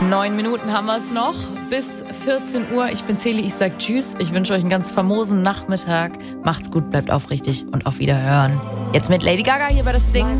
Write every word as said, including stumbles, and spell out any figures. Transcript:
Neun Minuten haben wir es noch. Bis vierzehn Uhr. Ich bin Celi, ich sag Tschüss. Ich wünsche euch einen ganz famosen Nachmittag. Macht's gut, bleibt aufrichtig und auf Wiederhören. Jetzt mit Lady Gaga hier bei das Ding.